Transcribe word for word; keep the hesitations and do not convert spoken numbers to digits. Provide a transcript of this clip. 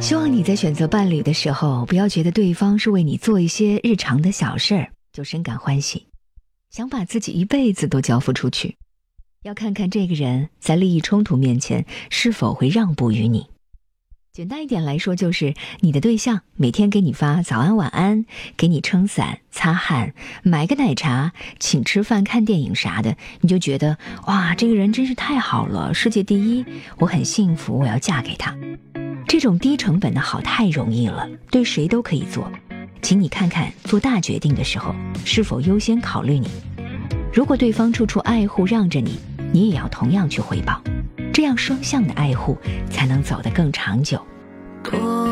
希望你在选择伴侣的时候，不要觉得对方是为你做一些日常的小事儿就深感欢喜，想把自己一辈子都交付出去。要看看这个人在利益冲突面前是否会让步于你。简单一点来说，就是你的对象每天给你发早安晚安，给你撑伞擦汗，买个奶茶，请吃饭看电影啥的，你就觉得哇，这个人真是太好了，世界第一，我很幸福，我要嫁给他。这种低成本的好太容易了，对谁都可以做。请你看看做大决定的时候是否优先考虑你。如果对方处处爱护让着你，你也要同样去回报，这样双向的爱护才能走得更长久。